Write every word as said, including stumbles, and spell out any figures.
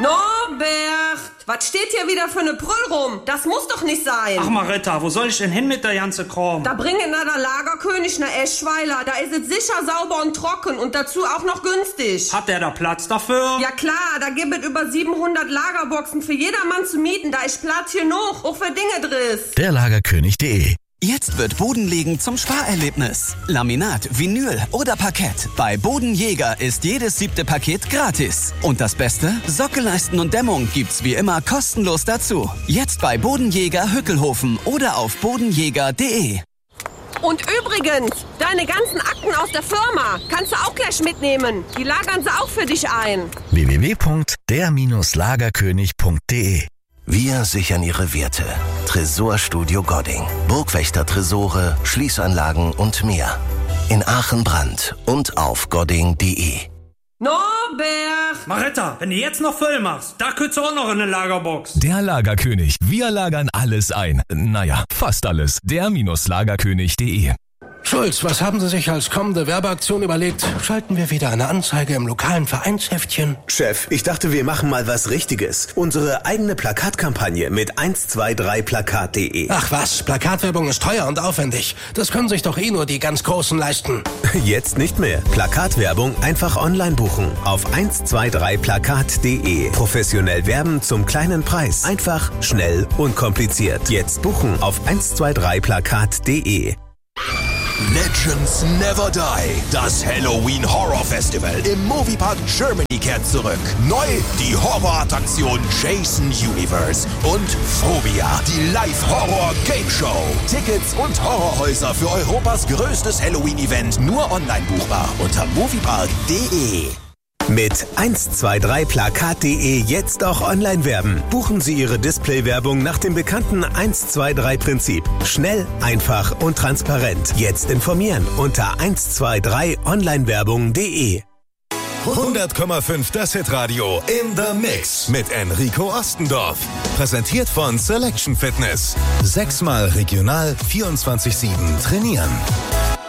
Norbert, was steht hier wieder für eine Brüll rum? Das muss doch nicht sein. Ach Maretta, wo soll ich denn hin mit der ganze Kram? Da bringen na der Lagerkönig na Eschweiler. Da ist es sicher sauber und trocken und dazu auch noch günstig. Hat der da Platz dafür? Ja klar, da gibt es über siebenhundert Lagerboxen für jedermann zu mieten. Da ist Platz genug, auch für Dinge drin. der Lagerkönig punkt de. Jetzt wird Bodenlegen zum Sparerlebnis. Laminat, Vinyl oder Parkett. Bei Bodenjäger ist jedes siebte Paket gratis. Und das Beste? Sockelleisten und Dämmung gibt's wie immer kostenlos dazu. Jetzt bei Bodenjäger Hückelhofen oder auf bodenjäger punkt de. Und übrigens, deine ganzen Akten aus der Firma kannst du auch gleich mitnehmen. Die lagern sie auch für dich ein. w w w punkt der Lagerkönig punkt de. Wir sichern Ihre Werte. Tresorstudio Godding. Burgwächter-Tresore, Schließanlagen und mehr. In Aachen-Brand und auf godding punkt de. Norbert! Maretta, wenn du jetzt noch voll machst, da könntest du auch noch in eine Lagerbox. Der Lagerkönig. Wir lagern alles ein. Naja, fast alles. der Lagerkönig punkt de. Schulz, was haben Sie sich als kommende Werbeaktion überlegt? Schalten wir wieder eine Anzeige im lokalen Vereinsheftchen? Chef, ich dachte, wir machen mal was Richtiges. Unsere eigene Plakatkampagne mit eins zwei drei plakat punkt de. Ach was, Plakatwerbung ist teuer und aufwendig. Das können sich doch eh nur die ganz Großen leisten. Jetzt nicht mehr. Plakatwerbung einfach online buchen. Auf eins zwei drei plakat punkt de. Professionell werben zum kleinen Preis. Einfach, schnell, unkompliziert. Jetzt buchen auf eins zwei drei plakat punkt de. Legends Never Die. Das Halloween Horror Festival im Moviepark Germany kehrt zurück. Neu die Horrorattraktion Jason Universe und Phobia, die Live-Horror-Game Show. Tickets und Horrorhäuser für Europas größtes Halloween-Event nur online buchbar unter moviepark punkt de. Mit eins zwei drei plakat punkt de jetzt auch online werben. Buchen Sie Ihre Displaywerbung nach dem bekannten eins zwei drei Prinzip. Schnell, einfach und transparent. Jetzt informieren unter eins zwei drei onlinewerbung punkt de. hundert Komma fünf das Hitradio in the Mix mit Enrico Ostendorf. Präsentiert von Selection Fitness. Sechsmal regional vierundzwanzig sieben trainieren.